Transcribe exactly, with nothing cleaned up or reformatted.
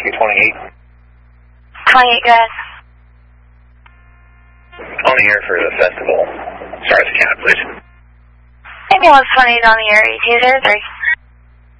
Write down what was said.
Whiskey twenty-eight. twenty-eight, go ahead. On the air for the festival. Stars Cat, please. Ambulance twenty-eight on the air, E T zero three.